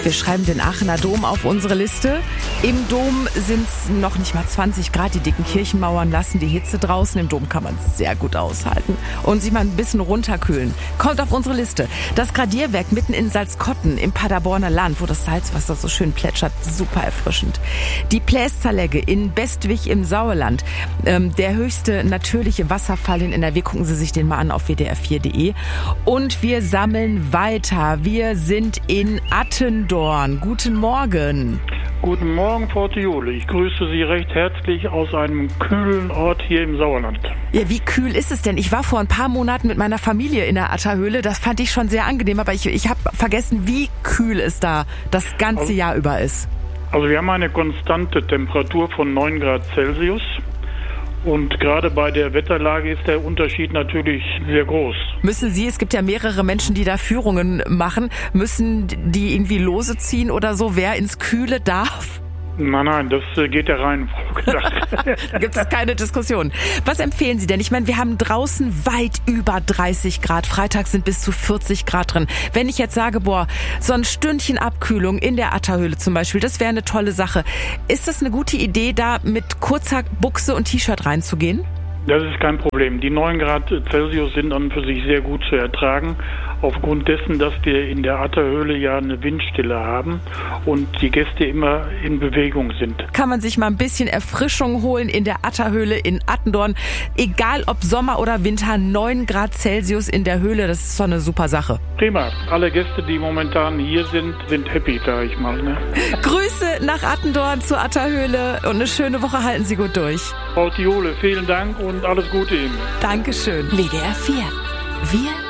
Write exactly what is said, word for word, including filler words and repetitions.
Wir schreiben den Aachener Dom auf unsere Liste. Im Dom sind es noch nicht mal zwanzig Grad. Die dicken Kirchenmauern lassen die Hitze draußen. Im Dom kann man es sehr gut aushalten und sich mal ein bisschen runterkühlen. Kommt auf unsere Liste. Das Gradierwerk mitten in Salzkotten im Paderborner Land, wo das Salzwasser so schön plätschert, super erfrischend. Die Pläszerlegge in Bestwig im Sauerland. Ähm, der höchste natürliche Wasserfall in N R W. Gucken Sie sich den mal an auf w d r vier punkt de. Und wir sammeln weiter. Wir sind in Attendorn. Guten Morgen. Guten Morgen, Frau Thiole. Ich grüße Sie recht herzlich aus einem kühlen Ort hier im Sauerland. Ja, wie kühl ist es denn? Ich war vor ein paar Monaten mit meiner Familie in der Atterhöhle. Das fand ich schon sehr angenehm, aber ich, ich habe vergessen, wie kühl es da das ganze also, Jahr über ist. Also wir haben eine konstante Temperatur von neun Grad Celsius. Und gerade bei der Wetterlage ist der Unterschied natürlich sehr groß. Müssen Sie, es gibt ja mehrere Menschen, die da Führungen machen, müssen die irgendwie Lose ziehen oder so, wer ins Kühle darf? Nein, nein, das geht ja rein. Da gibt es keine Diskussion. Was empfehlen Sie denn? Ich meine, wir haben draußen weit über dreißig Grad. Freitags sind bis zu vierzig Grad drin. Wenn ich jetzt sage, boah, so ein Stündchen Abkühlung in der Atterhöhle zum Beispiel, das wäre eine tolle Sache. Ist das eine gute Idee, da mit kurzer Buchse und T-Shirt reinzugehen? Das ist kein Problem. Die neun Grad Celsius sind an und für sich sehr gut zu ertragen, aufgrund dessen, dass wir in der Atterhöhle ja eine Windstille haben und die Gäste immer in Bewegung sind. Kann man sich mal ein bisschen Erfrischung holen in der Atterhöhle in Attendorn. Egal ob Sommer oder Winter, neun Grad Celsius in der Höhle, das ist so eine super Sache. Prima. Alle Gäste, die momentan hier sind, sind happy, sage ich mal. Ne? Grüße nach Attendorn zur Atterhöhle und eine schöne Woche, halten Sie gut durch. Frau Thiole, vielen Dank und alles Gute Ihnen. Dankeschön. W D R vier. Wir